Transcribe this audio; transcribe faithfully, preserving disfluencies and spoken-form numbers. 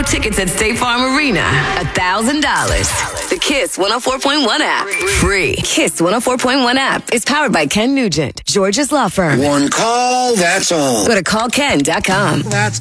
row tickets at State Farm Arena, one thousand dollars. The Kiss one oh four point one app. Free. Kiss one oh four point one app is powered by Ken Nugent, George's Law Firm. One call, that's all. Go to call ken dot com. That's